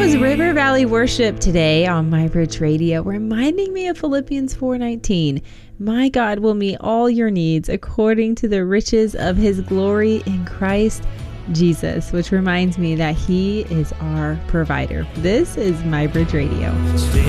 was River Valley Worship today on My Bridge Radio, reminding me of Philippians 4:19. My God will meet all your needs according to the riches of his glory in Christ Jesus, which reminds me that he is our provider. This is My Bridge Radio.